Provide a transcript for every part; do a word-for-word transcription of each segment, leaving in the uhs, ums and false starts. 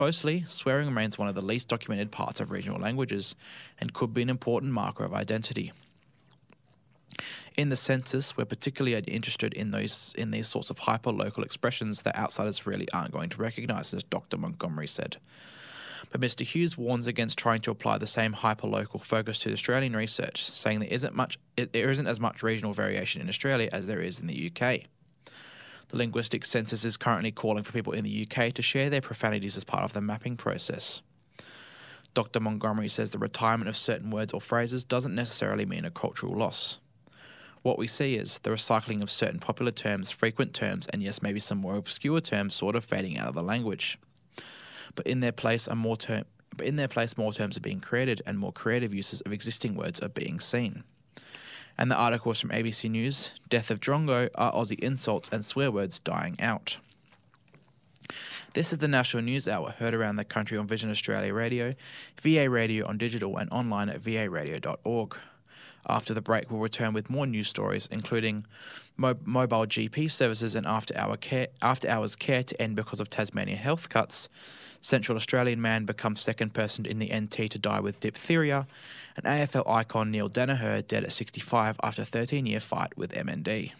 Mostly, swearing remains one of the least documented parts of regional languages and could be an important marker of identity. In the census, we're particularly interested in those in these sorts of hyper-local expressions that outsiders really aren't going to recognise, as Doctor Montgomery said. But Mister Hughes warns against trying to apply the same hyper-local focus to Australian research, saying there isn't much there isn't as much regional variation in Australia as there is in the U K. The Linguistic Census is currently calling for people in the U K to share their profanities as part of the mapping process. Doctor Montgomery says the retirement of certain words or phrases doesn't necessarily mean a cultural loss. What we see is the recycling of certain popular terms, frequent terms, and yes, maybe some more obscure terms sort of fading out of the language. But in their place, are more term, but in their place, more terms are being created and more creative uses of existing words are being seen. And the articles from A B C News, Death of Drongo, are Aussie insults and swear words dying out. This is the National News Hour, heard around the country on Vision Australia Radio, V A Radio on digital and online at v a radio dot org. After the break, we'll return with more news stories, including mo- mobile G P services and after-hour care, after-hours care to end because of Tasmanian health cuts. Central Australian man becomes second person in the N T to die with diphtheria. And A F L icon Neil Danaher dead at sixty-five after a thirteen-year fight with M N D.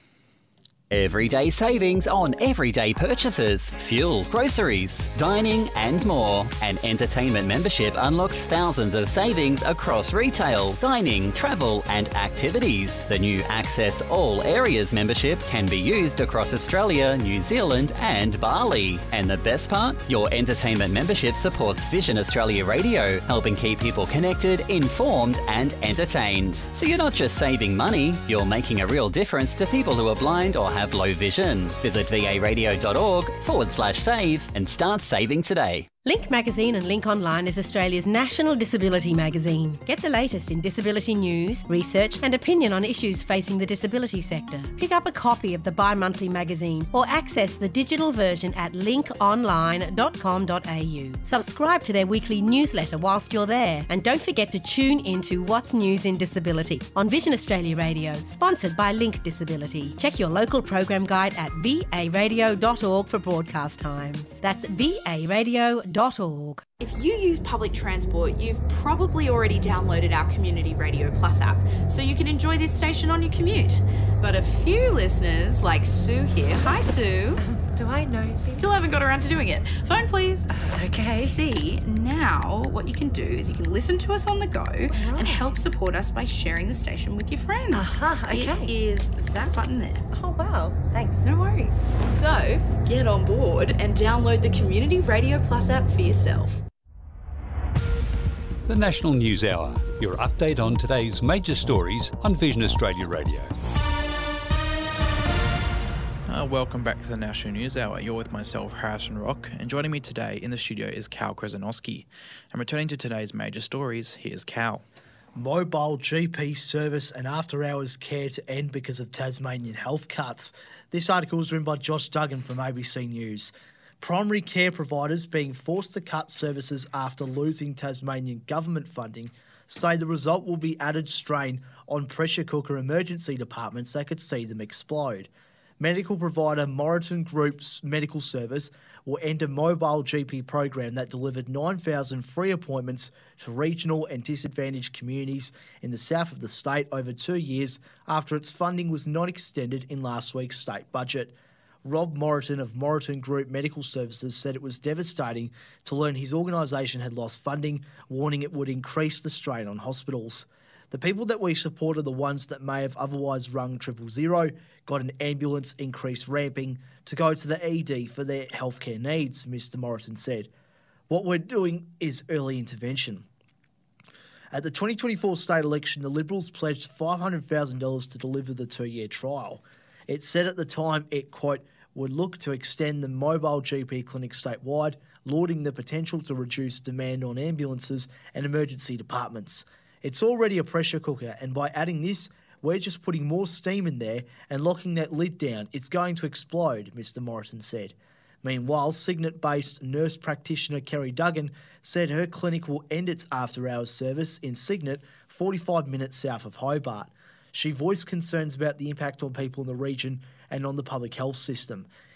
Everyday savings on everyday purchases, fuel, groceries, dining and more. An entertainment membership unlocks thousands of savings across retail, dining, travel and activities. The new Access All Areas membership can be used across Australia, New Zealand and Bali. And the best part? Your entertainment membership supports Vision Australia Radio, helping keep people connected, informed and entertained. So you're not just saving money, you're making a real difference to people who are blind or have have low vision. Visit v a radio dot org forward slash save and start saving today. Link Magazine and Link Online is Australia's national disability magazine. Get the latest in disability news, research and opinion on issues facing the disability sector. Pick up a copy of the bi-monthly magazine or access the digital version at link online dot com dot a u. Subscribe to their weekly newsletter whilst you're there, and don't forget to tune into What's News in Disability on Vision Australia Radio, sponsored by Link Disability. Check your local program guide at v a radio dot org for broadcast times. That's v a radio dot org. If you use public transport, you've probably already downloaded our Community Radio Plus app, so you can enjoy this station on your commute. But a few listeners, like Sue here, hi Sue. Um, do I know? Still haven't got around to doing it. Phone please. Okay. See, now what you can do is you can listen to us on the go right. and help support us by sharing the station with your friends. Uh-huh, okay. It is that button there. Oh wow, thanks. No worries. So, get on board and download the Community Radio Plus app for yourself. The National News Hour, your update on today's major stories on Vision Australia Radio. Uh, welcome back to the National News Hour. You're with myself, Harrison Rock, and joining me today in the studio is Cal Krasnowski. And returning to today's major stories, here's Cal. Mobile G P service and after-hours care to end because of Tasmanian health cuts. This article was written by Josh Duggan from A B C News. Primary care providers being forced to cut services after losing Tasmanian government funding say the result will be added strain on pressure cooker emergency departments that could see them explode. Medical provider Moreton Group's medical service will end a mobile G P program that delivered nine thousand free appointments to regional and disadvantaged communities in the south of the state over two years after its funding was not extended in last week's state budget. Rob Moreton of Moreton Group Medical Services said it was devastating to learn his organisation had lost funding, warning it would increase the strain on hospitals. The people that we support are the ones that may have otherwise rung triple zero, got an ambulance, increased ramping to go to the E D for their healthcare needs, Mister Moreton said. What we're doing is early intervention. At the twenty twenty-four state election, the Liberals pledged five hundred thousand dollars to deliver the two-year trial. It said at the time it, quote, would look to extend the mobile G P clinic statewide, lauding the potential to reduce demand on ambulances and emergency departments. It's already a pressure cooker, and by adding this, we're just putting more steam in there and locking that lid down. It's going to explode, Mister Moreton said. Meanwhile, Cygnet-based nurse practitioner Kerry Duggan said her clinic will end its after-hours service in Cygnet, forty-five minutes south of Hobart. She voiced concerns about the impact on people in the region and on the public health system.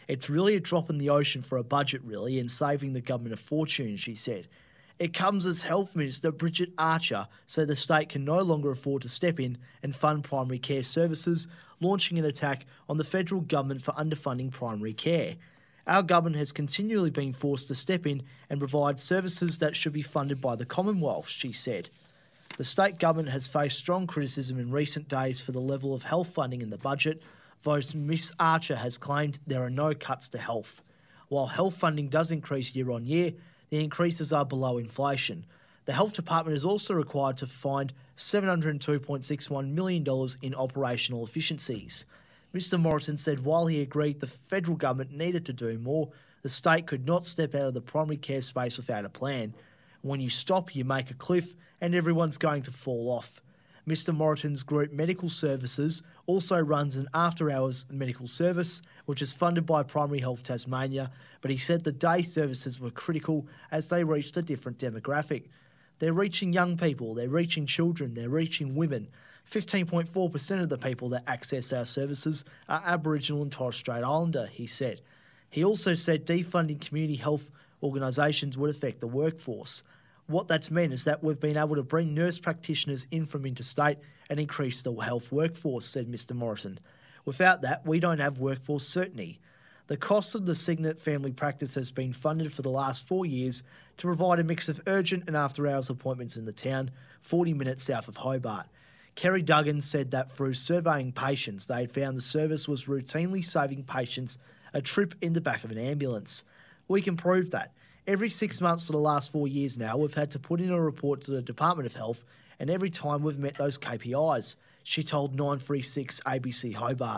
It's really a drop in the ocean for a budget, really, and saving the government a fortune, she said. It comes as Health Minister Bridget Archer said the state can no longer afford to step in and fund primary care services, launching an attack on the federal government for underfunding primary care. Our government has continually been forced to step in and provide services that should be funded by the Commonwealth, she said. The state government has faced strong criticism in recent days for the level of health funding in the budget, though Miss Archer has claimed there are no cuts to health. While health funding does increase year on year, the increases are below inflation. The Health Department is also required to find seven hundred two point six one million dollars in operational efficiencies. Mister Morrison said while he agreed the federal government needed to do more, the state could not step out of the primary care space without a plan. When you stop, you make a cliff, and everyone's going to fall off. Mister Morrison's group Medical Services also runs an after-hours medical service, which is funded by Primary Health Tasmania, but he said the day services were critical as they reached a different demographic. They're reaching young people, they're reaching children, they're reaching women. fifteen point four percent of the people that access our services are Aboriginal and Torres Strait Islander, he said. He also said defunding community health organisations would affect the workforce. What that's meant is that we've been able to bring nurse practitioners in from interstate and increase the health workforce, said Mister Morrison. Without that, we don't have workforce certainty. The cost of the Signet family practice has been funded for the last four years to provide a mix of urgent and after-hours appointments in the town, forty minutes south of Hobart. Kerry Duggan said that through surveying patients, they had found the service was routinely saving patients a trip in the back of an ambulance. We can prove that. Every six months for the last four years now, we've had to put in a report to the Department of Health, and every time we've met those K P Is, she told nine three six A B C Hobart.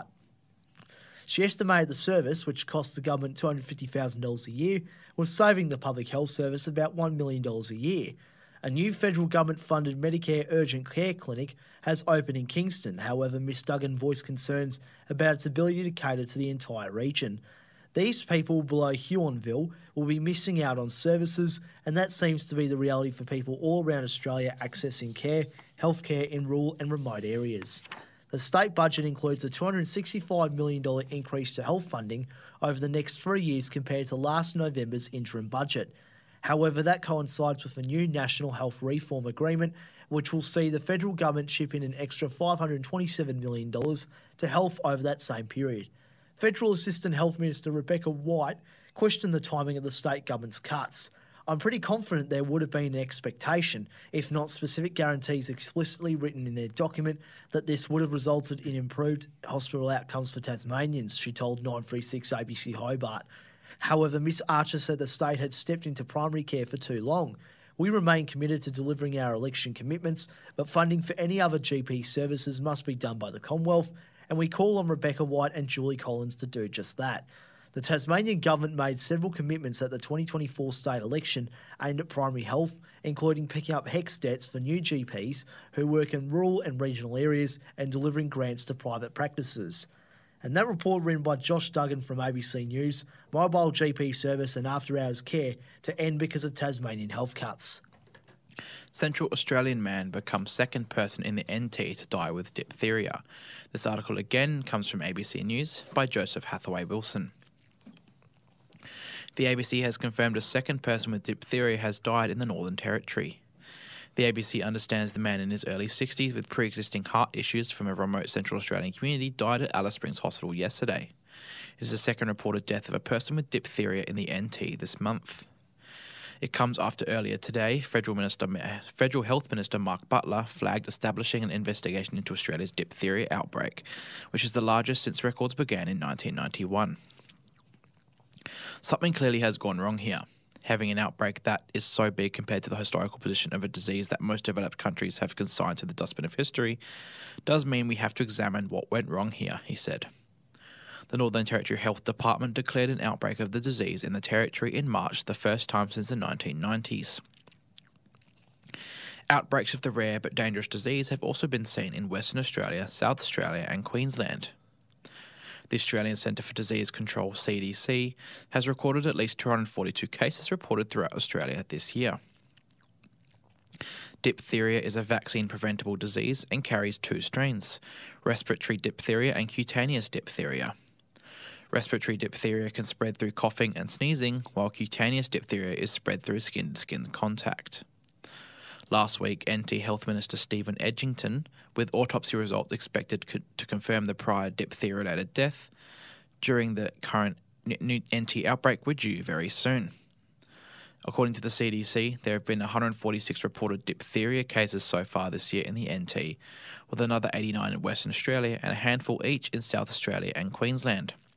She estimated the service, which cost the government two hundred fifty thousand dollars a year, was saving the public health service about one million dollars a year. A new federal government-funded Medicare urgent care clinic has opened in Kingston. However, Miss Duggan voiced concerns about its ability to cater to the entire region. These people below Huonville will be missing out on services, and that seems to be the reality for people all around Australia accessing care, healthcare in rural and remote areas. The state budget includes a two hundred sixty-five million dollars increase to health funding over the next three years compared to last November's interim budget. However, that coincides with a new National Health Reform Agreement, which will see the federal government chip in an extra five hundred twenty-seven million dollars to health over that same period. Federal Assistant Health Minister Rebecca White questioned the timing of the state government's cuts. I'm pretty confident there would have been an expectation, if not specific guarantees explicitly written in their document, that this would have resulted in improved hospital outcomes for Tasmanians, she told nine three six A B C Hobart. However, Miss Archer said the state had stepped into primary care for too long. We remain committed to delivering our election commitments, but funding for any other G P services must be done by the Commonwealth, and we call on Rebecca White and Julie Collins to do just that. The Tasmanian government made several commitments at the twenty twenty-four state election aimed at primary health, including picking up HECS debts for new G Ps who work in rural and regional areas and delivering grants to private practices. And that report written by Josh Duggan from A B C News, mobile G P service and after-hours care to end because of Tasmanian health cuts. Central Australian man becomes second person in the N T to die with diphtheria. This article again comes from A B C News by Joseph Hathaway Wilson. The A B C has confirmed a second person with diphtheria has died in the Northern Territory. The A B C understands the man in his early sixties with pre-existing heart issues from a remote Central Australian community died at Alice Springs Hospital yesterday. It is the second reported death of a person with diphtheria in the N T this month. It comes after earlier today, Federal Minister, Federal Health Minister Mark Butler flagged establishing an investigation into Australia's diphtheria outbreak, which is the largest since records began in nineteen ninety-one. Something clearly has gone wrong here. Having an outbreak that is so big compared to the historical position of a disease that most developed countries have consigned to the dustbin of history does mean we have to examine what went wrong here, he said. The Northern Territory Health Department declared an outbreak of the disease in the Territory in March, the first time since the nineteen nineties. Outbreaks of the rare but dangerous disease have also been seen in Western Australia, South Australia and Queensland. The Australian Centre for Disease Control, C D C, has recorded at least two hundred forty-two cases reported throughout Australia this year. Diphtheria is a vaccine-preventable disease and carries two strains, respiratory diphtheria and cutaneous diphtheria. Respiratory diphtheria can spread through coughing and sneezing, while cutaneous diphtheria is spread through skin-to-skin contact. Last week, N T Health Minister Stephen Edgington, with autopsy results expected co- to confirm the prior diphtheria-related death during the current new N T outbreak, were due very soon. According to the C D C, there have been one hundred forty-six reported diphtheria cases so far this year in the N T, with another eighty-nine in Western Australia and a handful each in South Australia and Queensland.